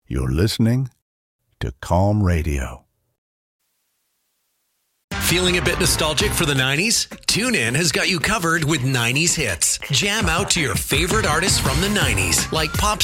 You're listening to Calm Radio. Feeling a bit nostalgic for the 90s? TuneIn has got you covered with 90s hits. Jam out to your favorite artists from the 90s, like pop